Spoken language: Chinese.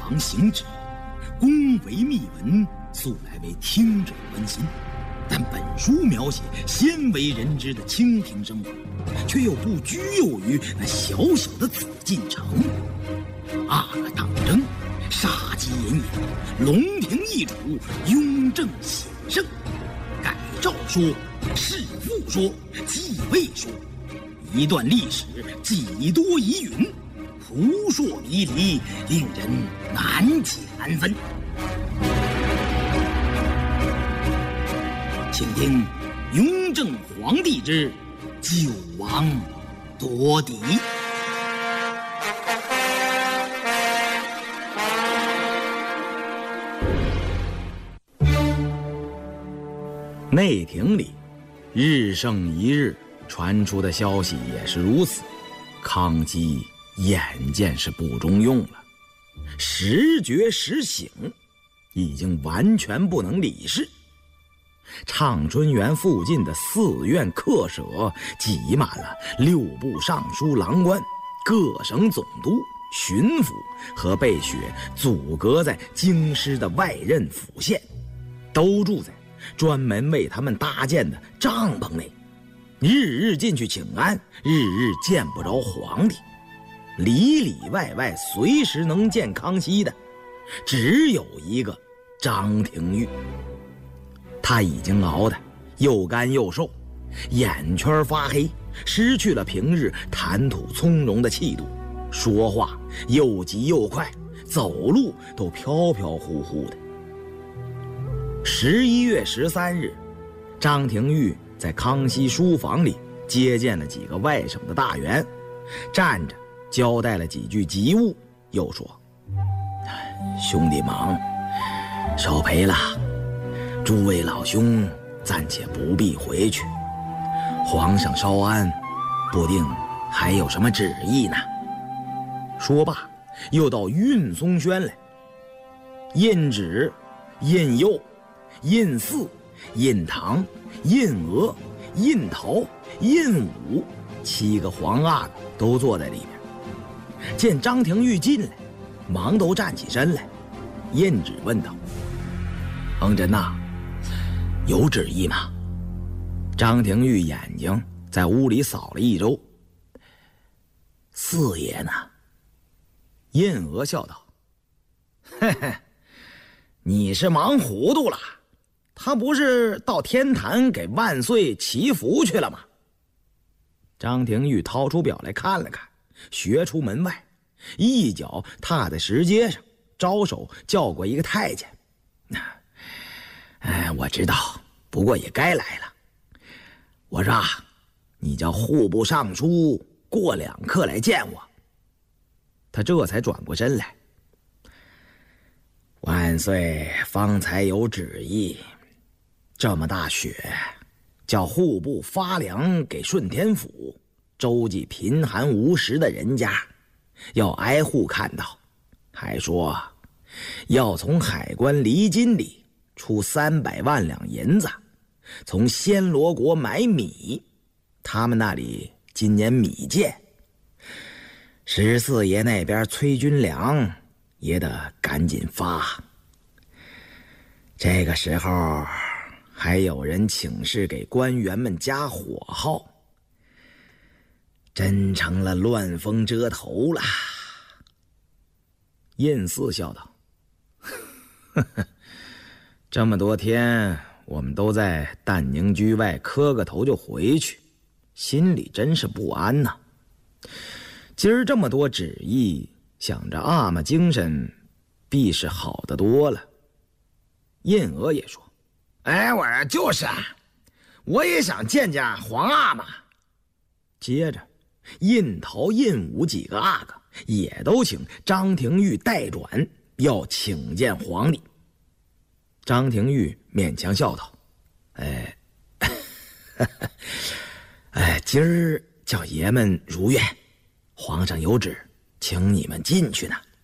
王行止，恭维密文，素来为听者温馨。但本书描写鲜为人知的清贫生活，却又不拘囿于那小小的紫禁城。阿哥当征，杀机隐隐，龙庭易主，雍正显圣。改诏说，弑父说，继位说，一段历史几多疑云，扑朔迷离，令人难解难分。请听雍正皇帝之九王夺嫡。内廷里日胜一日，传出的消息也是如此。康熙眼见是不中用了，时觉时醒，已经完全不能理事。畅春园附近的寺院客舍挤满了6部尚书郎官、各省总督、巡抚和被雪阻隔在京师的外任府县，都住在专门为他们搭建的帐篷内，日日进去请安，日日见不着皇帝。里里外外随时能见康熙的，只有一个张廷玉。他已经熬得又干又瘦，眼圈发黑，失去了平日谈吐从容的气度，说话又急又快，走路都飘飘忽忽的。11月13日，张廷玉在康熙书房里接见了几个外省的大员，站着交代了几句急务，又说：兄弟忙，受陪了，诸位老兄暂且不必回去，皇上稍安，不定还有什么旨意呢。说罢又到运松轩来，印旨、印釉、印四、印堂、印额、印桃、印武7个皇阿哥都坐在里边。见张廷玉进来，忙都站起身来。印旨问道：恒真呐，有旨意吗？张廷玉眼睛在屋里扫了一周。四爷呢？印额笑道：嘿嘿，你是忙糊涂了，他不是到天坛给万岁祈福去了吗？张廷玉掏出表来看了看，学出门外，一脚踏在石阶上，招手叫过一个太监。我知道，不过也该来了。我说你叫户部尚书过2刻来见我。他这才转过身来。万岁方才有旨意，这么大雪，叫户部发粮给顺天府，周济贫寒无食的人家，要挨户看到。还说要从海关厘金里出300万两银子，从暹罗国买米，他们那里今年米贱，14爷那边催军粮也得赶紧发。这个时候还有人请示给官员们加火耗，真成了乱风遮头了。印四笑道：这么多天我们都在淡宁居外磕个头就回去，心里真是不安呐。今儿这么多旨意，想着阿玛精神必是好得多了。印额也说：我说就是啊，我也想见见皇阿玛。接着印桃、印武几个阿哥也都请张廷玉代转，要请见皇帝。张廷玉勉强笑道：今儿叫爷们如愿，皇上有旨，请你们进去呢。